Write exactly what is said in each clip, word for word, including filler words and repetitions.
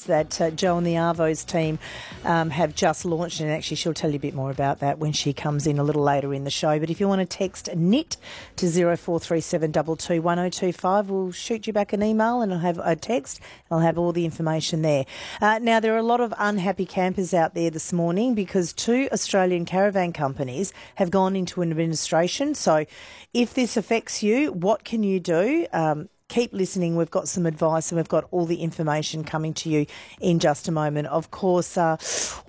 that uh, Joe and the Arvos team um, have just launched, and actually she'll tell you a bit more about that when she comes in a little later in the show. But if you want to text N I T to zero four three seven two two one zero two five, we'll shoot you back an email and I'll have a text. I'll have all the information there. Uh, now, there are a lot of unhappy campers out there this morning because two Australian caravan companies have gone into administration. So if this affects you, what can you do? Um, Keep listening. We've got some advice and we've got all the information coming to you in just a moment. Of course, uh,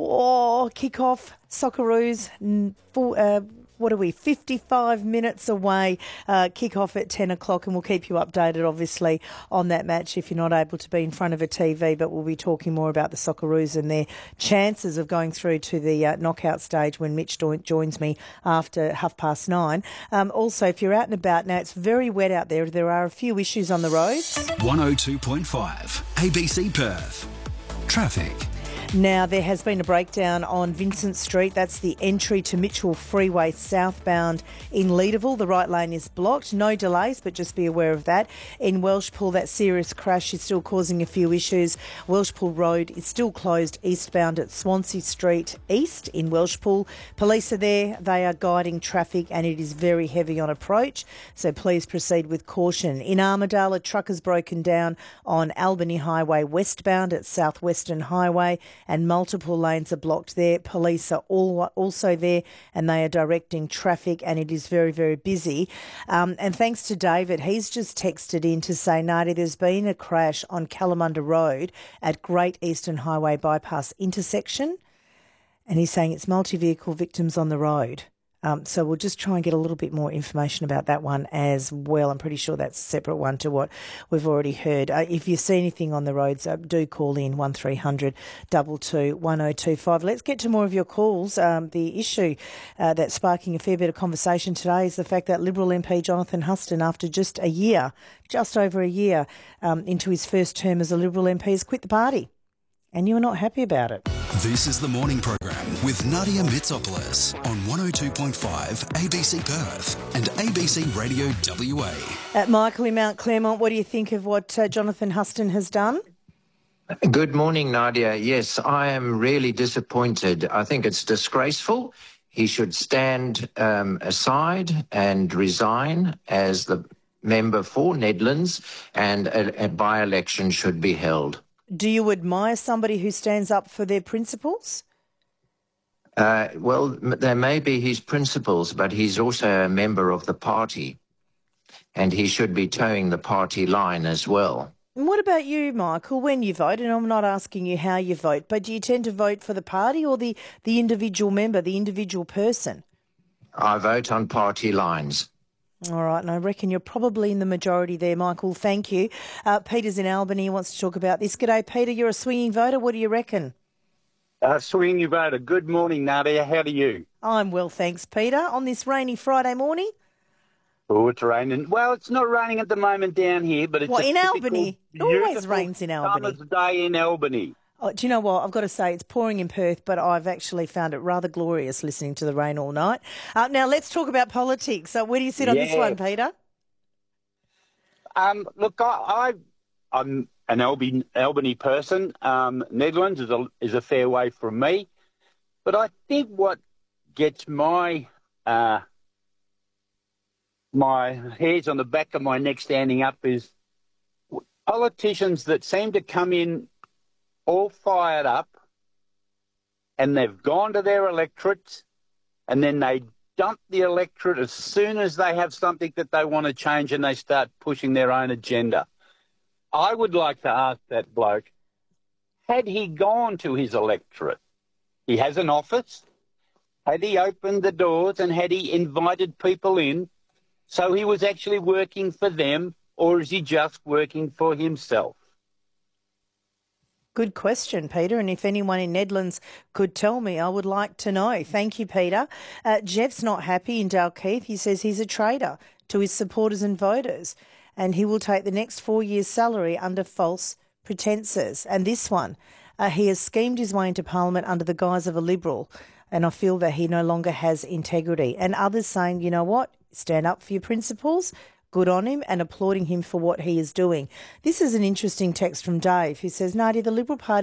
oh, kick-off, Socceroos, full, uh, what are we, fifty-five minutes away, uh, kick-off at ten o'clock, and we'll keep you updated, obviously, on that match if you're not able to be in front of a T V, but we'll be talking more about the Socceroos and their chances of going through to the uh, knockout stage when Mitch joins me after half past nine. Um, also, if you're out and about now, it's very wet out there. There are a few issues on the roads. one oh two point five, A B C Perth. Traffic. Now, there has been a breakdown on Vincent Street. That's the entry to Mitchell Freeway southbound in Leederville. The right lane is blocked. No delays, but just be aware of that. In Welshpool, that serious crash is still causing a few issues. Welshpool Road is still closed eastbound at Swansea Street East in Welshpool. Police are there. They are guiding traffic and it is very heavy on approach, so please proceed with caution. In Armidale, a truck has broken down on Albany Highway westbound at South Western Highway, and multiple lanes are blocked there. Police are all also there and they are directing traffic, and it is very, very busy. Um, and thanks to David, he's just texted in to say, Nadia, there's been a crash on Kalamunda Road at Great Eastern Highway bypass intersection, and he's saying it's multi-vehicle victims on the road. Um, so we'll just try and get a little bit more information about that one as well. I'm pretty sure that's a separate one to what we've already heard. Uh, if you see anything on the roads, uh, do call in one three hundred two two one oh two five. Let's get to more of your calls. Um, the issue uh, that's sparking a fair bit of conversation today is the fact that Liberal M P Jonathan Huston, after just a year, just over a year um, into his first term as a Liberal M P, has quit the party. And you're not happy about it. This is the morning program with Nadia Mitsopoulos on one oh two point five A B C Perth and A B C Radio W A. Uh, Michael in Mount Claremont, what do you think of what uh, Jonathan Huston has done? Good morning, Nadia. Yes, I am really disappointed. I think it's disgraceful. He should stand um, aside and resign as the member for Nedlands, and a, a by-election should be held. Do you admire somebody who stands up for their principles? Uh, well, there may be his principles, but he's also a member of the party, and he should be towing the party line as well. And what about you, Michael, when you vote? And I'm not asking you how you vote, but do you tend to vote for the party or the, the individual member, the individual person? I vote on party lines. All right, and I reckon you're probably in the majority there, Michael. Thank you. Uh, Peter's in Albany. He wants to talk about this. G'day, Peter. You're a swinging voter. What do you reckon? Uh, swinging voter. Good morning, Nadia. How are you? I'm well, thanks, Peter. On this rainy Friday morning? Oh, it's raining. Well, it's not raining at the moment down here, but it's what, a in Albany? It always rains in Albany. Summer's day in Albany. Oh, do you know what? I've got to say it's pouring in Perth, but I've actually found it rather glorious listening to the rain all night. Uh, now, let's talk about politics. So where do you sit on yeah. this one, Peter? Um, look, I, I, I'm an Albany, Albany person. Um, Nedlands is a, is a fair way from me. But I think what gets my uh, my hairs on the back of my neck standing up is politicians that seem to come in all fired up, and they've gone to their electorates, and then they dump the electorate as soon as they have something that they want to change, and they start pushing their own agenda. I would like to ask that bloke, had he gone to his electorate, he has an office, had he opened the doors and had he invited people in, so he was actually working for them, or is he just working for himself? Good question, Peter, and if anyone in Nedlands could tell me, I would like to know. Thank you, Peter. Uh, Jeff's not happy in Dalkeith. He says he's a traitor to his supporters and voters, and he will take the next four years' salary under false pretences. And this one, uh, he has schemed his way into Parliament under the guise of a Liberal, and I feel that he no longer has integrity. And others saying, you know what, stand up for your principles. Good on him, and applauding him for what he is doing. This is an interesting text from Dave, who says, Nadia, the Liberal Party